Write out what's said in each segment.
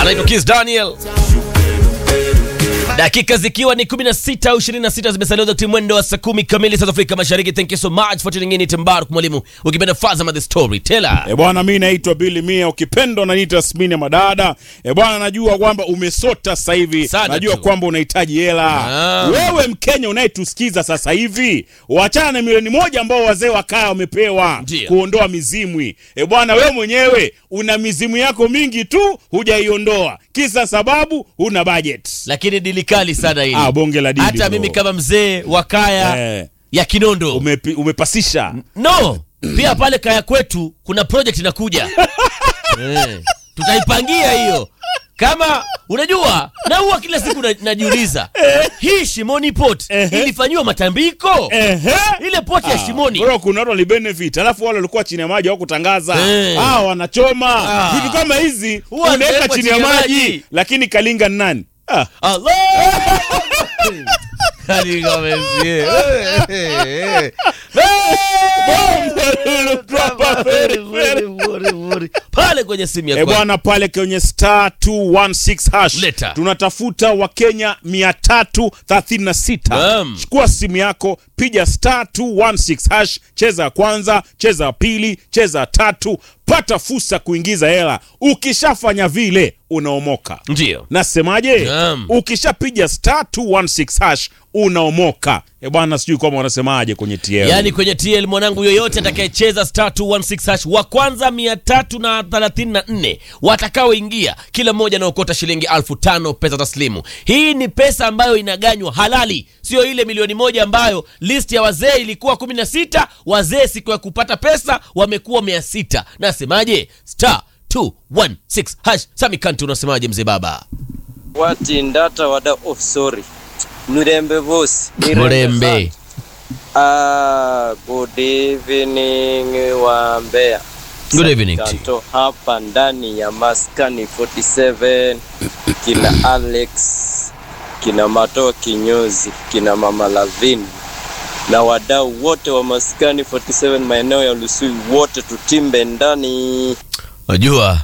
anaitwa Kiss Daniel. Dakika zikiwa ni 16 au 26 zimesalia wakati mwendo wa saa 10 kamili South Africa Mashariki. Thank you so much for tuning in. Itembaru mwalimu, ukipenda Fazama the storyteller. Bwana, mimi naitwa Billy Mia, ukipenda unaniita Smini Madada. Bwana, najua kwamba umesota sasa hivi. Najua kwamba unahitaji hela. Wewe Mkenya unayetusikiza sasa hivi, waachana na milioni 1 ambao wazee wa kaya wamepewa kuondoa mizimwi. Bwana, wewe mwenyewe una mizimu yako mingi tu hujaiondoa. Kisa sababu una budget. Lakini dili kali sana hili. Bonge la dili. Hata mimi kama mzee wa kaya ya Kinondo umepasisha. No, pia pale kaya kwetu kuna project inakuja. Tutaipangia hiyo. Kama unajua, na huwa kila siku najiuliza, hii Shimoni Port ilifanywa matambiko? Ile port ya Shimoni. Bro, kuna watu benefit, alafu wale walikuwa chini ya maji hawakutangaza. Wanachoma. Vitu kama hizi unaweka chini ya maji, lakini Kalinga ni nani? Allah! Kalinga mwenzie. Pale kwenye simu ya bwana, pale kwenye star 216 hash tunatafuta Wakenya 336. Chukua simu yako, piga star 216 hash, cheza kwanza, cheza pili, cheza tatu, pata fursa kuingiza hela. Ukishafanya vile unaomoka. Ndio nasemaje? Ukishapiga star 216 hash unaomoka. Bwana, sijui kama wanasemaje kwenye TL. Yaani kwenye TL mwanangu, yoyote atakayecheza star 216 hash wa kwanza 334 watakaoingia, kila mmoja anaokota shilingi 1500 pesa taslimu. Hii ni pesa ambayo inaganywa halali, sio ile milioni 1 ambayo list ya wazee ilikuwa 16, wazee siku ya kupata pesa wamekuwa 600. Nasemaje? Star 216 hash. Sami Kanti, unasemaje mzee baba? Wati ndata wada of sorry. Murembe boss. Murembe. Good evening wa Mbeya. Good evening. Kanto hapa ndani ya Maskani 47. Kina Alex, kina Mato Kinyozi, kina Mama Lavin na wadau wote wa Maskani 47 maeneo ya Lusui, wote tutimbe ndani. Wajua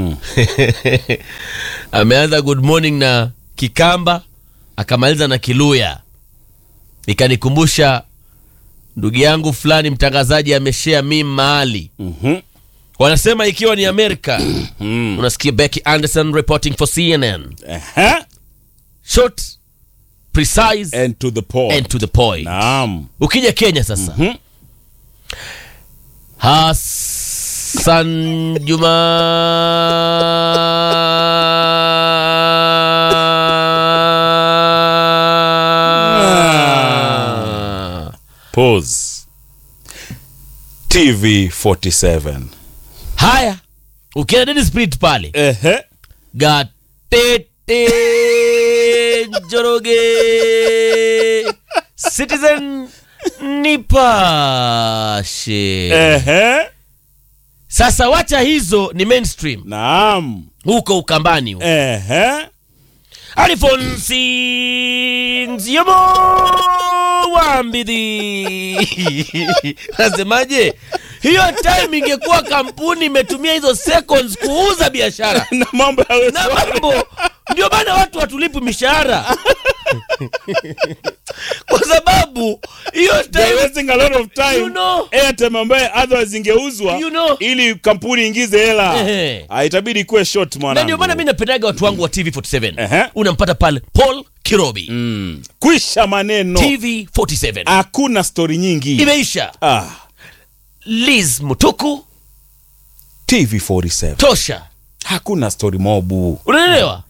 ameanza good morning na Kikamba akamaliza na Kiluya. Ikanikumbusha ndugu yangu fulani mtangazaji ameshare meme mahali. Wanasema ikiwa ni Amerika, unasikia Becky Anderson reporting for CNN. Short, precise and to the point. Naam. Ukija Kenya sasa, Hassan Juma pause. TV 47. Haya, ukienda Dead Spirit pale. Gatete Njoroge Citizen Nipashe. Sasa wacha hizo ni mainstream. Naam. Huko Ukambani huko. Alfonsi Nziomo Wambidi. Nasemaje? Hiyo time ingekuwa kampuni imetumia hizo seconds kuuza biashara. Na mambo ndio bana watu watulipu mishahara. Kwa sababu hiyo time wasting a lot of time. Airtime ambaye otherwise ingeuzwa ili kampuni ingize hela. Itabidi kuwe short mwana. Na ndio maana mimi napendaga watu wangu wa TV47. Unampata pale Paul Kirobi. Kwisha maneno. TV47. Hakuna story nyingi. Imeisha. Liz Mutuku. TV47. Tosha. Hakuna story mobu. Unaelewa?